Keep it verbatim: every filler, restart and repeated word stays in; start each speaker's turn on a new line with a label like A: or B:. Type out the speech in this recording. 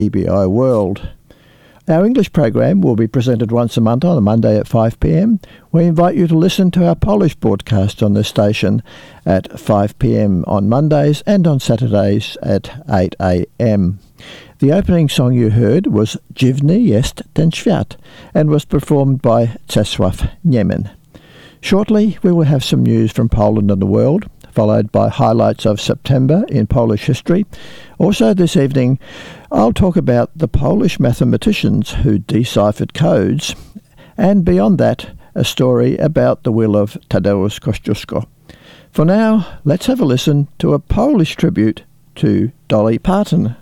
A: E B I World. Our English program will be presented once a month on a Monday at five p m. We invite you to listen to our Polish broadcast on this station at five p m on Mondays and on Saturdays at eight a m. The opening song you heard was Dziwny jest ten świat and was performed by Czesław Niemen. Shortly we will have some news from Poland and the world, followed by highlights of September in Polish history. Also this evening, I'll talk about the Polish mathematicians who deciphered codes, and beyond that, a story about the will of Tadeusz Kościuszko. For now, let's have a listen to a Polish tribute to Dolly Parton.